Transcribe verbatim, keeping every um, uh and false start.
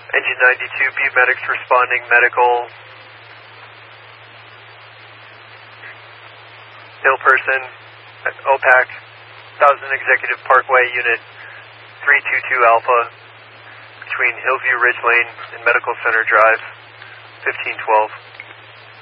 Engine ninety-two, B medics responding, medical. Hill person, O PAC, Thousand Executive Parkway, Unit three two two Alpha, between Hillview Ridge Lane and Medical Center Drive, fifteen twelve.